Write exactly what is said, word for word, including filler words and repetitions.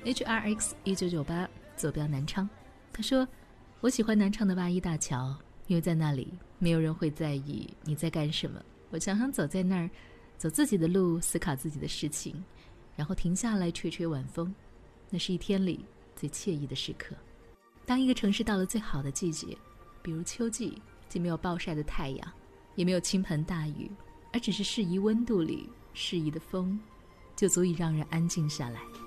H R X 一九九八坐标南昌，他说：“我喜欢南昌的八一大桥，因为在那里没有人会在意你在干什么。我常常走在那儿，走自己的路，思考自己的事情，然后停下来吹吹晚风，那是一天里最惬意的时刻。当一个城市到了最好的季节，比如秋季，既没有暴晒的太阳，也没有倾盆大雨，而只是适宜温度里适宜的风，就足以让人安静下来。”